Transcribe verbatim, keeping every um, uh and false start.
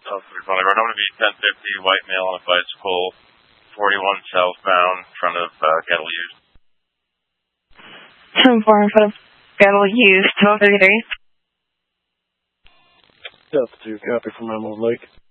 South Valley Road. I'm going to be ten fifty, white male on a bicycle, forty-one southbound, in front of uh, Gettle Used. ten four in front of Gettle Used, twelve thirty-three. Delta two, copy from Emerald Lake.